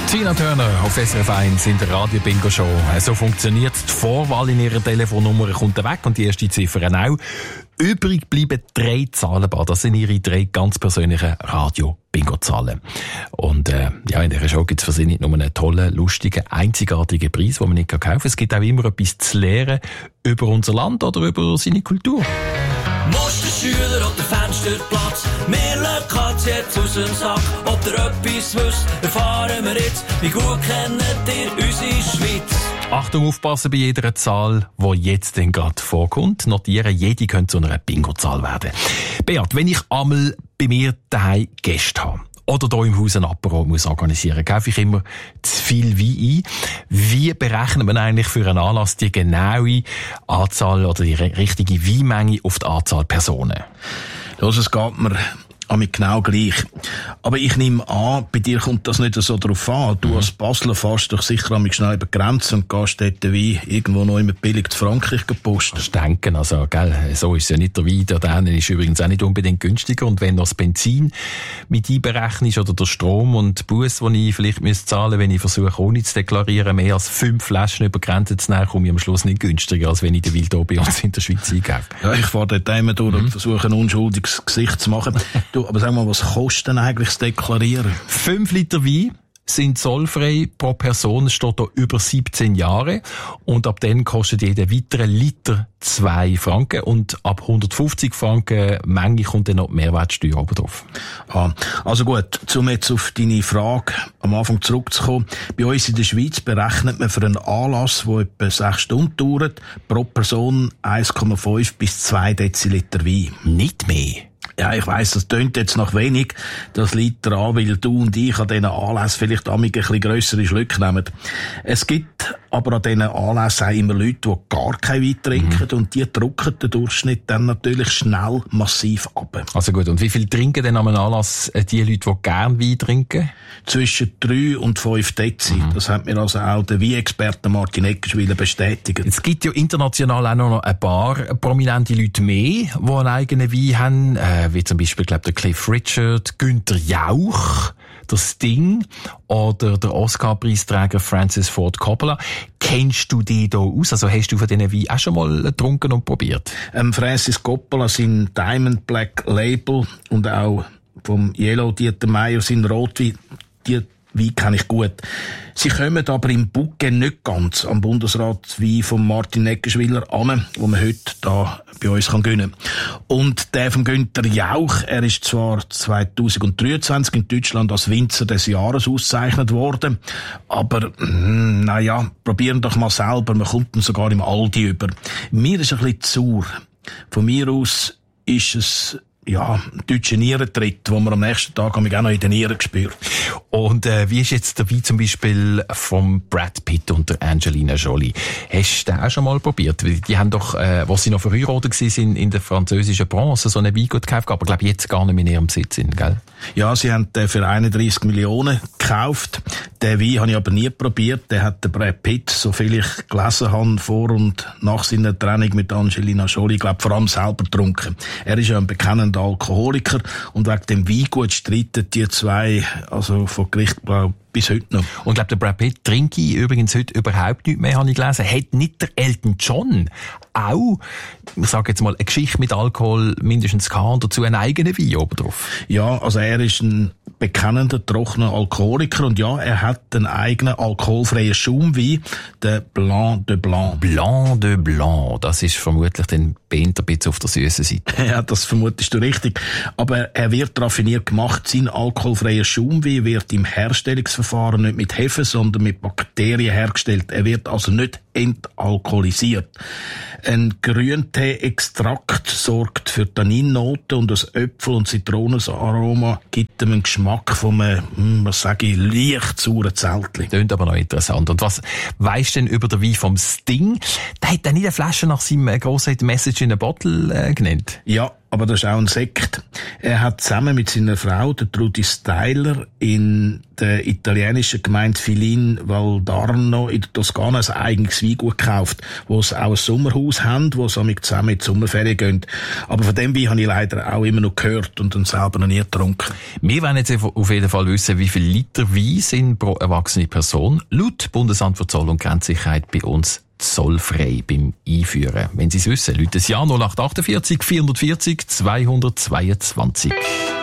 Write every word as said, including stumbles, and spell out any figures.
Tina Turner auf S R F eins in der Radio-Bingo-Show. So funktioniert die Vorwahl in ihrer Telefonnummer, kommt weg und die erste Ziffer auch. Übrig bleiben drei Zahlen. Das sind ihre drei ganz persönlichen Radio-Bingo-Zahlen. Und äh, ja, in dieser Show gibt es für sie nicht nur einen tollen, lustigen, einzigartigen Preis, den man nicht kaufen kann. Es gibt auch immer etwas zu lernen über unser Land oder über seine Kultur. Musterschüler auf dem Fensterplatz, wir lassen Katz jetzt aus dem Sack. Ob ihr etwas wisst, erfahren wir jetzt. Wie gut kennt ihr unsere Schweiz? Achtung, aufpassen bei jeder Zahl, die jetzt denn gerade vorkommt. Notieren, jede könnte zu einer Bingo-Zahl werden. Beat, wenn ich einmal bei mir daheim Gäste habe oder hier im Haus ein Apero muss organisieren, kaufe ich immer zu viel Wein ein. Wie berechnet man eigentlich für einen Anlass die genaue Anzahl oder die richtige Weinmenge auf die Anzahl Personen? Los, es geht mir damit genau gleich. Aber ich nehme an, bei dir kommt das nicht so drauf an. Du mhm. als Basler fährst doch sicher einmal schnell über die Grenze und gehst dort den Wein irgendwo noch immer billig zu Frankreich gepostet. Das denken, also, gell, so ist es ja nicht. Der Wein, der Dänen ist übrigens auch nicht unbedingt günstiger. Und wenn noch das Benzin mit einberechnest oder der Strom und die Busse, die ich vielleicht müsste zahlen, wenn ich versuche, ohne zu deklarieren, mehr als fünf Flaschen über die Grenze zu nehmen, komme ich am Schluss nicht günstiger, als wenn ich den Wein hier bei uns in der Schweiz einkaufe. Ja, ich fahre dort einmal durch mhm. und versuche ein unschuldiges Gesicht zu machen. Du, aber sag mal, was kostet denn eigentlich das Deklarieren? Fünf Liter Wein sind zollfrei pro Person, es steht da über siebzehn Jahre. Und ab dann kostet jeder weitere Liter zwei Franken. Und ab hundertfünfzig Franken Menge kommt dann noch die Mehrwertsteuer oben drauf. Ah, also gut, um jetzt auf deine Frage am Anfang zurückzukommen. Bei uns in der Schweiz berechnet man für einen Anlass, der etwa sechs Stunden dauert, pro Person eins Komma fünf bis zwei Deziliter Wein. Nicht mehr. Ja, ich weiss, das tönt jetzt noch wenig. Das liegt daran, weil du und ich an diesen Anlässen vielleicht ein bisschen grössere Schlücke nehmen. Es gibt aber an diesen Anlässen auch immer Leute, die gar kein Wein trinken mhm. und die drücken den Durchschnitt dann natürlich schnell massiv ab. Also gut, und wie viel trinken denn an einem Anlass die Leute, die gerne Wein trinken? Zwischen drei und fünf Dezi. Mhm. Das hat mir also auch der Weinexperte Martin Eckerschwiller bestätigt. Es gibt ja international auch noch ein paar prominente Leute mehr, die einen eigenen Wein haben, äh, wie zum Beispiel, glaube der Cliff Richard, Günther Jauch, der Sting oder der Oscar-Preisträger Francis Ford Coppola. Kennst du die da aus? Also hast du von diesen Wein auch schon mal getrunken und probiert? Ähm, Francis Coppola, sein Diamond Black Label und auch vom Yellow Dieter Meyer, sein Rotwein, die Wein kenne ich gut. Sie kommen aber im Bouquet nicht ganz am Bundesratswein von Martin Eckerschwiller an, wo man heute da bei uns kann gönnen. Und der von Günther Jauch, er ist zwar zwanzig dreiundzwanzig in Deutschland als Winzer des Jahres ausgezeichnet worden, aber mm, naja, probieren doch mal selber, man kommt ihn sogar im Aldi über. Mir ist ein bisschen zu sauer. Von mir aus ist es ja, deutscher Nierentritt, den man am nächsten Tag auch noch in den Nieren gespürt. Und äh, wie ist jetzt der Wein zum Beispiel vom Brad Pitt und der Angelina Jolie? Hast du den auch schon mal probiert? Die haben doch, äh, als sie noch verheiratet waren in der französischen Branche, so einen Wein gut gekauft, aber glaube jetzt gar nicht mehr in ihrem Besitz sind, gell? Ja, sie haben den für einunddreissig Millionen gekauft. Den Wein habe ich aber nie probiert. Den hat der Brad Pitt, so viel ich gelesen habe, vor und nach seiner Trennung mit Angelina Jolie, glaube vor allem selber getrunken. Er ist ja ein bekennender Alkoholiker und wegen dem Weingut streiten die zwei, also vor Gericht, glaube bis heute noch. Und ich glaube, der Brad Pitt trinke ich übrigens heute überhaupt nicht mehr, habe ich gelesen. Hat nicht der Elton John auch, ich sage jetzt mal, eine Geschichte mit Alkohol mindestens gehabt und dazu einen eigenen Wein oben drauf? Ja, also er ist ein bekennender, trockener Alkoholiker und ja, er hat einen eigenen alkoholfreien Schaumwein, den Blanc de Blanc. Blanc de Blanc, das ist vermutlich den Bent ein bisschen auf der süßen Seite. Ja, das vermutest du richtig. Aber er wird raffiniert gemacht. Sein alkoholfreier Schaumwein wird im Herstellungsverfahren nicht mit Hefe, sondern mit Bakterien hergestellt. Er wird also nicht entalkoholisiert. Ein Grüntee-Extrakt sorgt für Tanninnoten und das Äpfel- und Zitronenaroma gibt ihm einen Geschmack von einem, was sage ich, leicht sauren Zeltli. Klingt aber noch interessant. Und was weisst du denn über den Wein vom Sting? Der hat ja nicht eine Flasche nach seinem grossen Message in a Bottle äh, genannt. Ja, aber das ist auch ein Sekt. Er hat zusammen mit seiner Frau, der Trudy Styler, in der italienischen Gemeinde Filin Valdarno in der Toskana ein eigenes Wein Weingut gekauft, wo sie auch ein Sommerhaus haben, wo sie zusammen in die Sommerferien gehen. Aber von dem Wein habe ich leider auch immer noch gehört und dann selber noch nie getrunken. Wir wollen jetzt auf jeden Fall wissen, wie viel Liter Wein sind pro erwachsene Person laut Bundesamt für Zoll- und Grenzsicherheit bei uns zollfrei beim Einführen. Wenn Sie es wissen, rufen Sie an null acht acht vier, vier vier null, zwei zwei zwei.